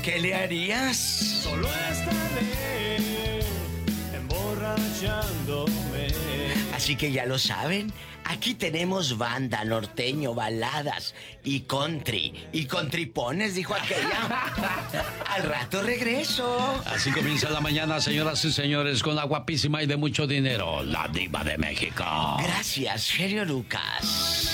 ¿Qué le harías? Solo estaré emborrachándome. Así que ya lo saben, aquí tenemos banda, norteño, baladas y country. Y con tripones, dijo aquella. Al rato regreso. Así comienza la mañana, señoras y señores, con la guapísima y de mucho dinero, la diva de México. Gracias, Genio Lucas.